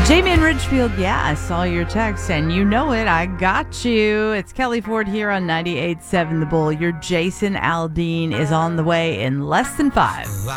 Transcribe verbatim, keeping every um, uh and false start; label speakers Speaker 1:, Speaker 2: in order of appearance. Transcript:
Speaker 1: Jamie in Ridgefield, yeah, I saw your text, and you know it. I got you. It's Kelly Ford here on ninety-eight point seven The Bull. Your Jason Aldean is on the way in less than five.